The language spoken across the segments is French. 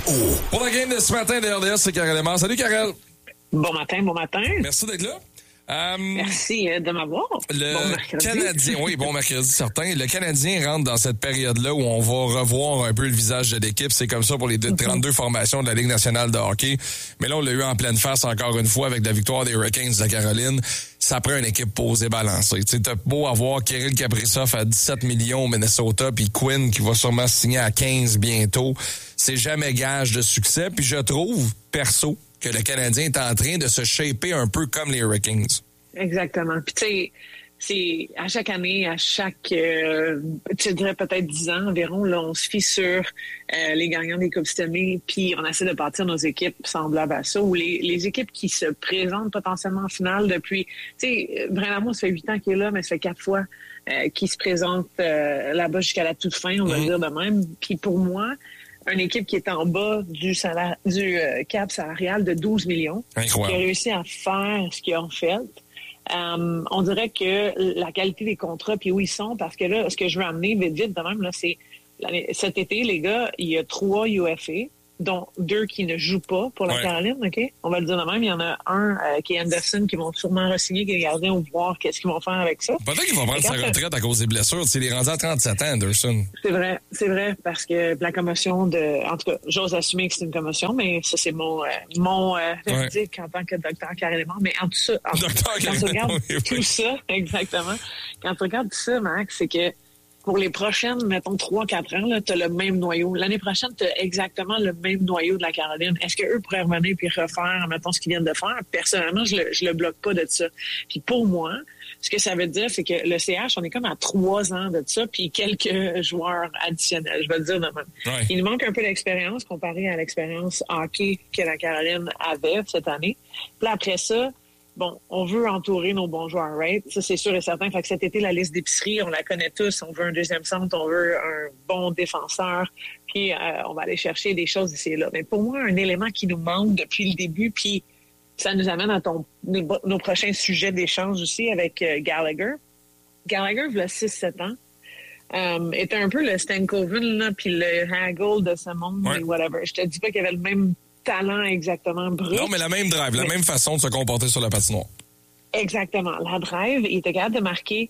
Pour la game de ce matin de RDS, c'est Karel Lemar. Salut, Karel. Bon matin. Merci d'être là. Merci de m'avoir. Le bon mercredi. Canadien, oui, bon mercredi certain. Le Canadien rentre dans cette période-là où on va revoir un peu le visage de l'équipe. C'est comme ça pour les 32 formations de la Ligue nationale de hockey. Mais là, on l'a eu en pleine face encore une fois avec la victoire des Hurricanes de la Caroline. Ça prend une équipe posée, balancée. Tu sais, t'as beau avoir Kirill Kaprizov à 17 millions au Minnesota, puis Quinn qui va sûrement signer à 15 bientôt. C'est jamais gage de succès. Puis je trouve, perso, que le Canadien est en train de se shaper un peu comme les Hurricanes. Exactement. Puis tu sais, c'est à chaque année, à chaque, je dirais peut-être 10 ans environ, là, on se fie sur les gagnants des Coupes Stanley, puis on essaie de bâtir nos équipes semblables à ça, ou les équipes qui se présentent potentiellement en finale depuis, tu sais, vraiment, ça fait 8 ans qu'il est là, mais ça fait 4 fois qu'il se présente là-bas jusqu'à la toute fin, on va le dire de même. Puis pour moi, une équipe qui est en bas du cap salarial de 12 millions, incroyable, qui a réussi à faire ce qu'ils ont fait. On dirait que la qualité des contrats, puis où ils sont, parce que là, ce que je veux amener vite de même, là, c'est cet été, les gars, il y a 3 UFA, dont 2 qui ne jouent pas pour la Caroline, OK? On va le dire de même. Il y en a un qui est Anderson, qui vont sûrement re-signer, qui est gardien, ou voir qu'est-ce qu'ils vont faire avec ça. Peut-être qu'il va prendre sa retraite à cause des blessures. Il est rendu à 37 ans, Anderson. C'est vrai, parce que la commotion en tout cas, j'ose assumer que c'est une commotion, mais ça, c'est mon verdict en tant que docteur carrément. Mais en tout ça, quand tu regardes tout ça, exactement, quand tu regardes tout ça, Max, c'est que pour les prochaines, mettons, 3-4 ans, tu as le même noyau. L'année prochaine, tu as exactement le même noyau de la Caroline. Est-ce qu'eux pourraient revenir puis refaire, mettons, ce qu'ils viennent de faire? Personnellement, je le bloque pas de ça. Puis pour moi, ce que ça veut dire, c'est que le CH, on est comme à 3 ans de ça, puis quelques joueurs additionnels, je vais le dire de même. Ouais. Il nous manque un peu d'expérience comparé à l'expérience hockey que la Caroline avait cette année. Puis après ça, bon, on veut entourer nos bons joueurs, right? Ça, c'est sûr et certain. Fait que cet été, la liste d'épicerie, on la connaît tous. On veut un deuxième centre, on veut un bon défenseur, puis on va aller chercher des choses ici et là. Mais pour moi, un élément qui nous manque depuis le début, puis ça nous amène à nos prochains sujets d'échange aussi avec Gallagher. Gallagher, il y a 6-7 ans, était un peu le Stankoven, là, puis le Hagel de ce monde, et whatever. Je te dis pas qu'il y avait le même talent exactement brut. Non, mais la même drive, la même façon de se comporter sur la patinoire. Exactement. La drive, il était capable de marquer.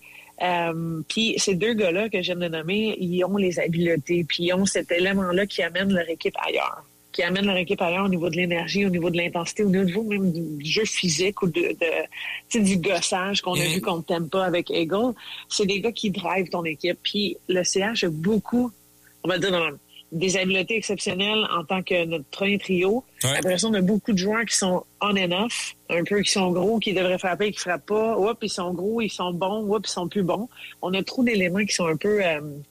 Puis ces 2 gars-là que je viens de nommer, ils ont les habiletés, puis ils ont cet élément-là qui amène leur équipe ailleurs. Qui amène leur équipe ailleurs au niveau de l'énergie, au niveau de l'intensité, au niveau même du jeu physique ou du gossage qu'on a vu contre Tampa avec Eagle. C'est des gars qui drivent ton équipe. Puis le CH a beaucoup, on va dire, des habiletés exceptionnelles en tant que notre premier trio. Ouais. Après ça, on a beaucoup de joueurs qui sont on and off, un peu qui sont gros, qui devraient frapper, qui frappent pas. Oups, ils sont gros, ils sont bons. Oups, ils sont plus bons. On a trop d'éléments qui sont un peu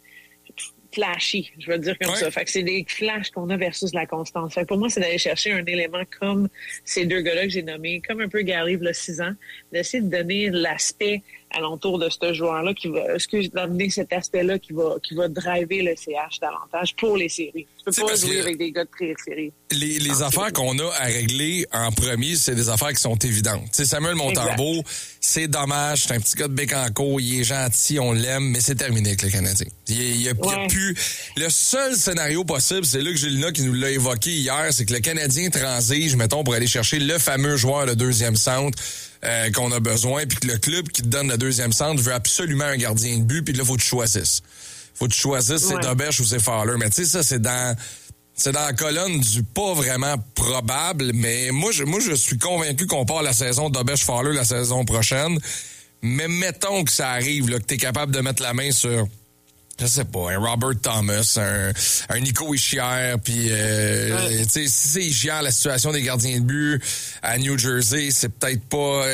flashy, je veux dire comme ça. Fait que c'est des flashs qu'on a versus la constance. Fait que pour moi, c'est d'aller chercher un élément comme ces 2 gars-là que j'ai nommés, comme un peu Gary, il y a 6 ans, d'essayer de donner l'aspect alentour de ce joueur-là qui va, d'amener cet aspect-là qui va driver le CH davantage pour les séries. Tu peux pas jouer avec des gars de pré-série. Les affaires qu'on a à régler en premier, c'est des affaires qui sont évidentes. Tu sais, Samuel Montembeault, c'est dommage, c'est un petit gars de Bécancour, il est gentil, on l'aime, mais c'est terminé avec le Canadien. Il y a plus... Le seul scénario possible, c'est Luc Gélina qui nous l'a évoqué hier, c'est que le Canadien transige, mettons, pour aller chercher le fameux joueur de deuxième centre qu'on a besoin, puis que le club qui te donne le deuxième centre veut absolument un gardien de but, puis là, faut que tu choisisses. Faut que tu choisisses c'est Dobèche ou c'est Fowler. Mais tu sais, ça, c'est dans la colonne du pas vraiment probable, mais moi, je suis convaincu qu'on part la saison Dobèche-Fowler la saison prochaine. Mais mettons que ça arrive, là, que t'es capable de mettre la main sur... Je sais pas, un Robert Thomas, un Nico Hischier, puis tu sais, si c'est Hischier, la situation des gardiens de but à New Jersey, c'est peut-être pas...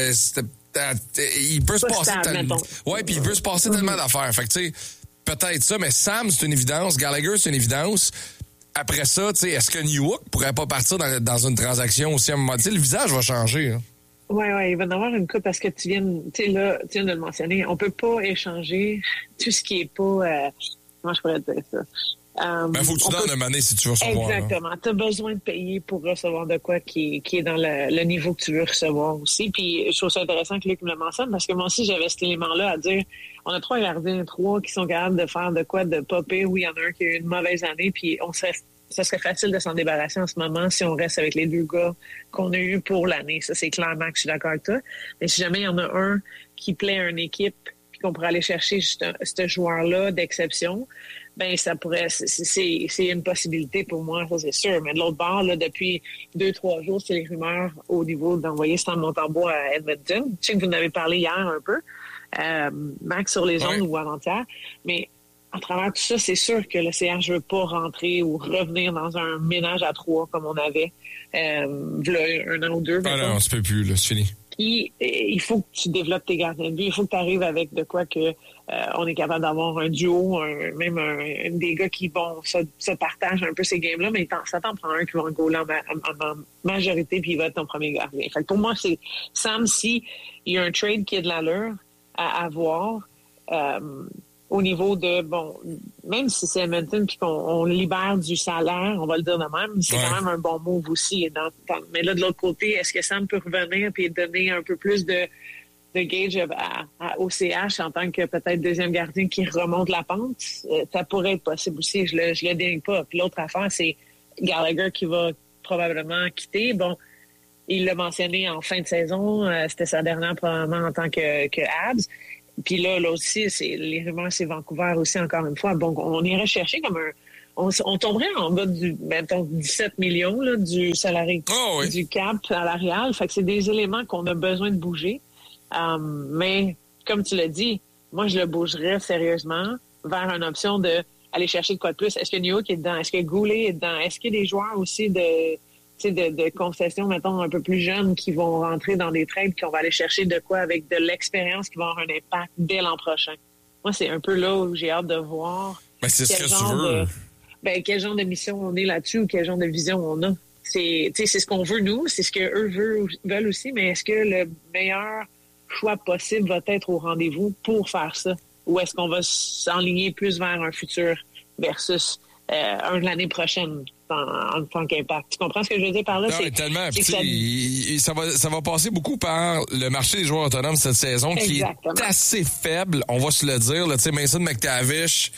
il peut se passer tellement... Ouais, puis il peut se passer tellement d'affaires. Fait que tu sais, peut-être ça, mais Sam, c'est une évidence, Gallagher, c'est une évidence. Après ça, tu sais, est-ce que Newhook pourrait pas partir dans une transaction aussi à un moment? Tu sais, le visage va changer, hein. Oui, il va y en avoir une coupe parce que tu viens de le mentionner. On peut pas échanger tout ce qui est pas... comment je pourrais dire ça? Faut que tu donnes une année si tu veux recevoir. Exactement. Tu as besoin de payer pour recevoir de quoi qui est dans le niveau que tu veux recevoir aussi. Puis je trouve ça intéressant que Luc me le mentionne parce que moi aussi, j'avais cet élément-là à dire on a 3 gardiens, 3 qui sont capables de faire de quoi de popper. Oui, il y en a un qui a eu une mauvaise année, puis on serait ça serait facile de s'en débarrasser en ce moment si on reste avec les 2 gars qu'on a eus pour l'année. Ça, c'est clairement que je suis d'accord avec toi. Mais si jamais il y en a un qui plaît à une équipe puis qu'on pourrait aller chercher ce joueur-là d'exception, ben ça pourrait, c'est une possibilité pour moi, ça c'est sûr. Mais de l'autre bord, là, depuis 2-3 jours, c'est les rumeurs au niveau d'envoyer Sam Montembeault à Edmonton. Je sais que vous en avez parlé hier un peu, Max sur les ondes ou avant-hier, mais à travers tout ça, c'est sûr que le CH veut pas rentrer ou revenir dans un ménage à 3 comme on avait v'là 1 an ou 2. Ah non, ça peut plus, là, c'est fini. Puis, il faut que tu développes tes gardiens de but. Il faut que tu arrives avec de quoi que on est capable d'avoir un duo, des gars qui vont se partagent un peu ces games-là, mais ça t'en prend un qui va en goaler en majorité, puis il va être ton premier gardien. Fait que pour moi, c'est Sam, si il y a un trade qui a de l'allure à avoir, au niveau de, même si c'est Edmonton puis qu'on libère du salaire, on va le dire de même, c'est quand même un bon move aussi. Mais là, de l'autre côté, est-ce que Sam peut revenir puis donner un peu plus de gauge au CH en tant que peut-être deuxième gardien qui remonte la pente? Ça pourrait être possible aussi, je le dénie pas. Puis l'autre affaire, c'est Gallagher qui va probablement quitter. Bon, il l'a mentionné en fin de saison, c'était sa dernière probablement en tant que Habs. Puis là aussi, les rumeurs, c'est Vancouver aussi, encore une fois. Bon, on irait chercher comme on tomberait en bas du, 17 millions, là, du salarié, du cap salarial. Fait que c'est des éléments qu'on a besoin de bouger. Mais, comme tu l'as dit, moi, je le bougerais sérieusement vers une option de aller chercher de quoi de plus. Est-ce que New York est dedans? Est-ce que Goulet est dedans? Est-ce qu'il y a des joueurs aussi de concessions, mettons, un peu plus jeunes qui vont rentrer dans des trades, qu'on va aller chercher de quoi avec de l'expérience qui va avoir un impact dès l'an prochain. Moi, c'est un peu là où j'ai hâte de voir c'est ce que tu veux. Quel genre de mission on est là-dessus ou quel genre de vision on a. C'est ce qu'on veut, nous, c'est ce qu'eux veulent aussi, mais est-ce que le meilleur choix possible va être au rendez-vous pour faire ça? Ou est-ce qu'on va s'enligner plus vers un futur versus un de l'année prochaine en tant qu'impact? Tu comprends ce que je veux dire par là? Non, tellement. Ça va passer beaucoup par le marché des joueurs autonomes cette saison. Exactement. Qui est assez faible, on va se le dire. Tu sais, Mason McTavish,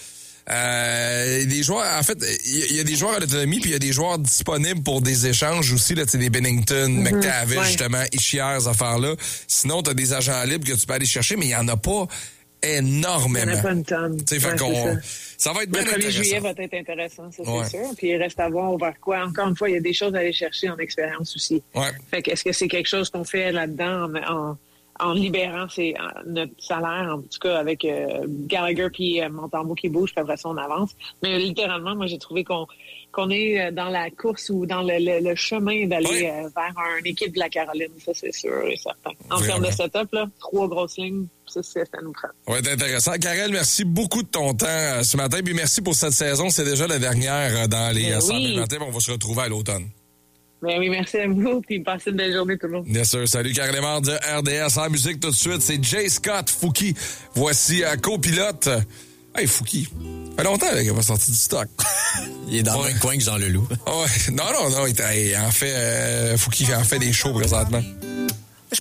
des joueurs, en fait, il y a des joueurs à l'autonomie, puis il y a des joueurs disponibles pour des échanges aussi, là, tu sais, des Bennington, McTavish, justement, Ischier, ces affaires-là. Sinon, tu as des agents libres que tu peux aller chercher, mais il n'y en a pas énormément. Il n'y en a pas une tonne. Ça va être bien intéressant. Le 1er juillet va être intéressant, ça, c'est sûr. Puis il reste à voir vers quoi. Encore une fois, il y a des choses à aller chercher en expérience aussi. Fait que est-ce que c'est quelque chose qu'on fait là-dedans en libérant notre salaire, en tout cas avec Gallagher puis Montembeault qui bouge, puis après ça, on avance. Mais littéralement, moi, j'ai trouvé qu'on est dans la course ou dans le chemin d'aller vers une équipe de la Caroline. Ça, c'est sûr et certain. En termes de setup, là, 3 grosses lignes, ça nous prend. Oui, c'est intéressant. Karel, merci beaucoup de ton temps ce matin. Puis merci pour cette saison. C'est déjà la dernière dans les 100 000 matins. On va se retrouver à l'automne. Ben oui, merci à vous, puis passez une belle journée tout le monde. Bien sûr. Salut, Karel Emard de RDS. En musique tout de suite, c'est Jay Scott, Fouki. Voici copilote. Hey, Fouki. Ça fait longtemps qu'il va sortir du stock. Il est dans le même coin que Jean Leloup. Non, il en fait, Fouki en fait des shows présentement.